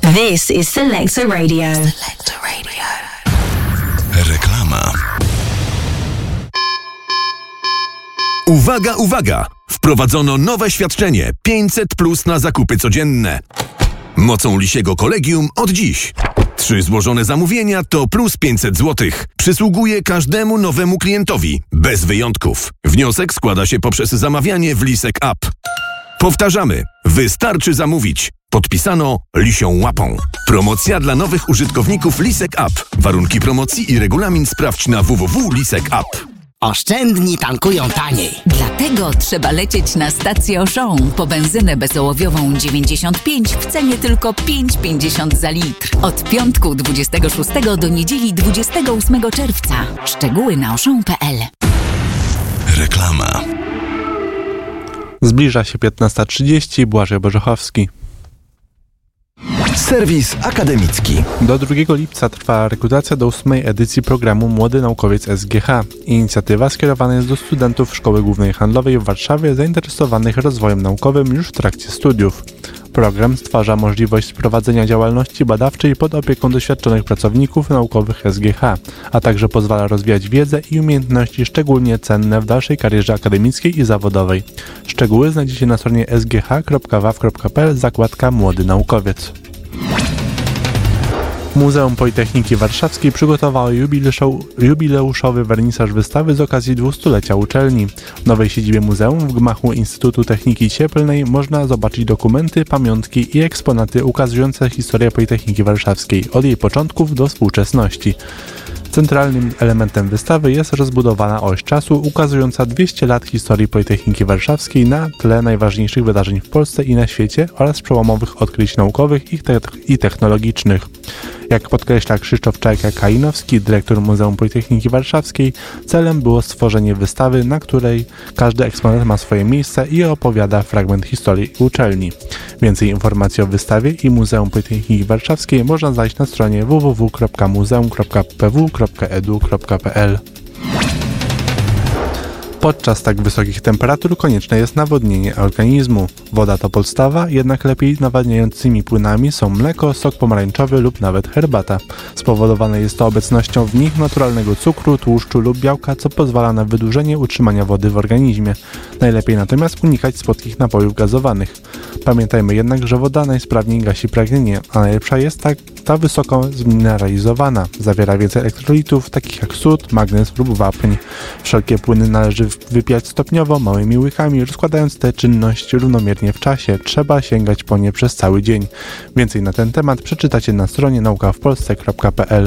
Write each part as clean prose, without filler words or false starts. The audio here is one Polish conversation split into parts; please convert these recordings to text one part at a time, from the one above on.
This is Selector Radio. Selector Radio. Reklama. Uwaga, uwaga! Wprowadzono nowe świadczenie 500+ na zakupy codzienne. Mocą Lisiego Kolegium od dziś. 3 złożone zamówienia to plus 500 zł. Przysługuje każdemu nowemu klientowi, bez wyjątków. Wniosek składa się poprzez zamawianie w Lisek App. Powtarzamy, wystarczy zamówić. Podpisano Lisią Łapą. Promocja dla nowych użytkowników Lisek App. Warunki promocji i regulamin sprawdź na www.lisek.app. Oszczędni tankują taniej. Dlatego trzeba lecieć na stację Auchan po benzynę bezołowiową 95 w cenie tylko 5,50 za litr. Od piątku 26 do niedzieli 28 czerwca. Szczegóły na auchan.pl. Reklama. Zbliża się 15:30. Błażej Bożechowski. Serwis akademicki. Do 2 lipca trwa rekrutacja do 8. edycji programu Młody Naukowiec SGH. Inicjatywa skierowana jest do studentów Szkoły Głównej Handlowej w Warszawie zainteresowanych rozwojem naukowym już w trakcie studiów. Program stwarza możliwość prowadzenia działalności badawczej pod opieką doświadczonych pracowników naukowych SGH, a także pozwala rozwijać wiedzę i umiejętności szczególnie cenne w dalszej karierze akademickiej i zawodowej. Szczegóły znajdziecie na stronie sgh.waw.pl zakładka Młody Naukowiec. Muzeum Politechniki Warszawskiej przygotowało jubileuszowy wernisaż wystawy z okazji 200-lecia uczelni. W nowej siedzibie muzeum w gmachu Instytutu Techniki Cieplnej można zobaczyć dokumenty, pamiątki i eksponaty ukazujące historię Politechniki Warszawskiej od jej początków do współczesności. Centralnym elementem wystawy jest rozbudowana oś czasu ukazująca 200 lat historii Politechniki Warszawskiej na tle najważniejszych wydarzeń w Polsce i na świecie oraz przełomowych odkryć naukowych i technologicznych. Jak podkreśla Krzysztof Czajka-Kalinowski, dyrektor Muzeum Politechniki Warszawskiej, celem było stworzenie wystawy, na której każdy eksponat ma swoje miejsce i opowiada fragment historii uczelni. Więcej informacji o wystawie i Muzeum Politechniki Warszawskiej można znaleźć na stronie www.muzeum.pw.edu.pl. Podczas tak wysokich temperatur konieczne jest nawodnienie organizmu. Woda to podstawa, jednak lepiej nawadniającymi płynami są mleko, sok pomarańczowy lub nawet herbata. Spowodowane jest to obecnością w nich naturalnego cukru, tłuszczu lub białka, co pozwala na wydłużenie utrzymania wody w organizmie. Najlepiej natomiast unikać słodkich napojów gazowanych. Pamiętajmy jednak, że woda najsprawniej gasi pragnienie, a najlepsza jest ta wysoko zmineralizowana. Zawiera więcej elektrolitów, takich jak sód, magnez lub wapń. Wszelkie płyny należy wypijać stopniowo, małymi łykami, rozkładając tę czynność równomiernie w czasie. Trzeba sięgać po nie przez cały dzień. Więcej na ten temat przeczytacie na stronie naukawpolsce.pl.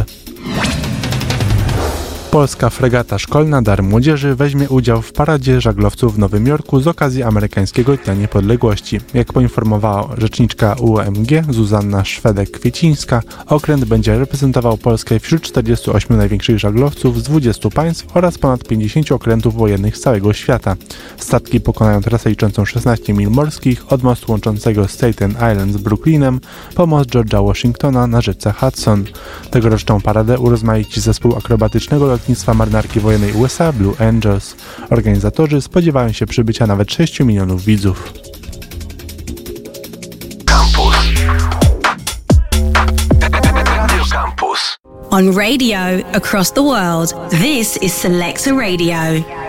Polska fregata szkolna Dar Młodzieży weźmie udział w paradzie żaglowców w Nowym Jorku z okazji amerykańskiego Dnia Niepodległości. Jak poinformowała rzeczniczka UOMG Zuzanna Szwedek-Kwiecińska, okręt będzie reprezentował Polskę wśród 48 największych żaglowców z 20 państw oraz ponad 50 okrętów wojennych z całego świata. Statki pokonają trasę liczącą 16 mil morskich od mostu łączącego Staten Island z Brooklynem po most George'a Washingtona na rzece Hudson. Tegoroczną paradę urozmaici zespół akrobatycznego lotnictwa marynarki wojennej USA Blue Angels. Organizatorzy spodziewają się przybycia nawet 6 milionów widzów. Campus. Radio Campus. On radio across the world, this is Selector Radio.